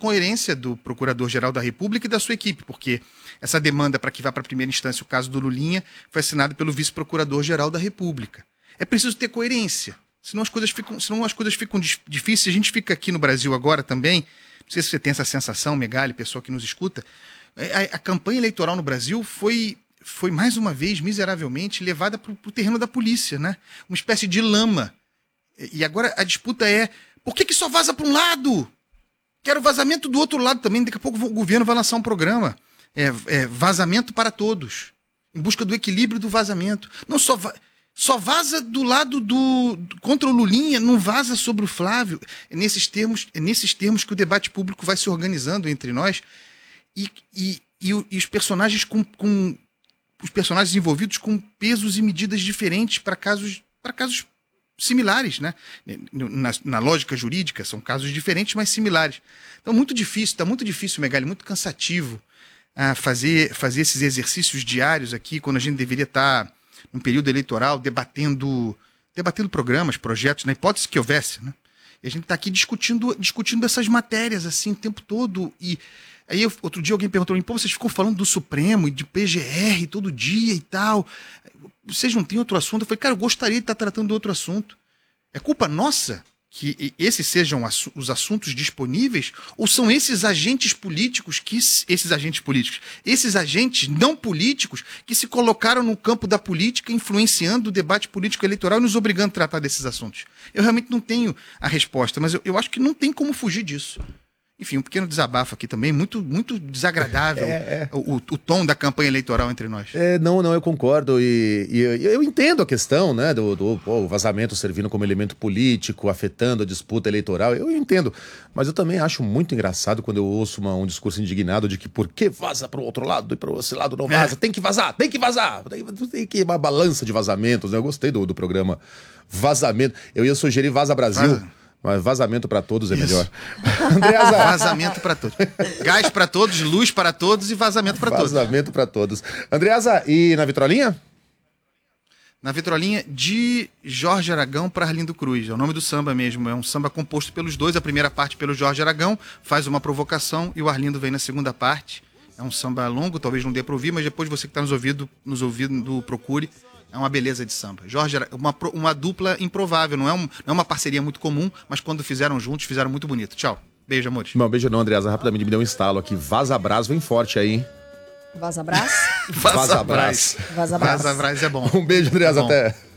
coerência do Procurador-Geral da República e da sua equipe, porque essa demanda para que vá para a primeira instância o caso do Lulinha foi assinada pelo Vice-Procurador-Geral da República. É preciso ter coerência, senão as coisas ficam difíceis. A gente fica aqui no Brasil agora também, não sei se você tem essa sensação, Megali, pessoal que nos escuta, a campanha eleitoral no Brasil foi mais uma vez, miseravelmente, levada para o terreno da polícia, né? Uma espécie de lama. E agora a disputa é, por que só vaza para um lado? Quero vazamento do outro lado também. Daqui a pouco o governo vai lançar um programa. Vazamento para todos. Em busca do equilíbrio do vazamento. Não só vaza do lado contra o Lulinha, não vaza sobre o Flávio. É nesses termos que o debate público vai se organizando entre nós. E os personagens os personagens envolvidos com pesos e medidas diferentes para casos similares, né? Na lógica jurídica, são casos diferentes, mas similares. Então, está muito difícil, Megali, muito cansativo fazer esses exercícios diários aqui, quando a gente deveria estar, num período eleitoral, debatendo programas, projetos, na hipótese que houvesse, né? E a gente está aqui discutindo essas matérias assim o tempo todo. E aí, outro dia alguém perguntou para mim, vocês ficam falando do Supremo e de PGR todo dia e tal. Vocês não têm outro assunto? Eu falei, cara, eu gostaria de estar tratando de outro assunto. É culpa nossa que esses sejam os assuntos disponíveis? Ou são esses agentes não políticos que se colocaram no campo da política, influenciando o debate político eleitoral e nos obrigando a tratar desses assuntos? Eu realmente não tenho a resposta, mas eu acho que não tem como fugir disso. Enfim, um pequeno desabafo aqui também, muito, muito desagradável o tom da campanha eleitoral entre nós. Não, eu concordo e eu entendo a questão, né, do vazamento servindo como elemento político, afetando a disputa eleitoral, eu entendo, mas eu também acho muito engraçado quando eu ouço um discurso indignado de que por que vaza para o outro lado e para esse lado não vaza, tem que vazar, tem que uma balança de vazamentos, né? Eu gostei do programa Vazamento, eu ia sugerir Vaza Brasil. Mas vazamento para todos é melhor. Andreasa. Vazamento para todos. Gás para todos, luz para todos e vazamento para todos. Vazamento para todos. Andreasa, e na vitrolinha? Na vitrolinha de Jorge Aragão para Arlindo Cruz. É o nome do samba mesmo. É um samba composto pelos dois. A primeira parte pelo Jorge Aragão, faz uma provocação e o Arlindo vem na segunda parte. É um samba longo, talvez não dê para ouvir, mas depois você que está nos ouvindo, procure. É uma beleza de samba. Jorge, uma dupla improvável, não é uma parceria muito comum, mas quando fizeram juntos, fizeram muito bonito. Tchau. Beijo, amores. Não, beijo não, Andreasa. Rapidamente me deu um estalo aqui. Vazabras vem forte aí, hein? Vazabras? Vazabras. Vazabras. Vazabras é bom. Um beijo, Andreasa. Até.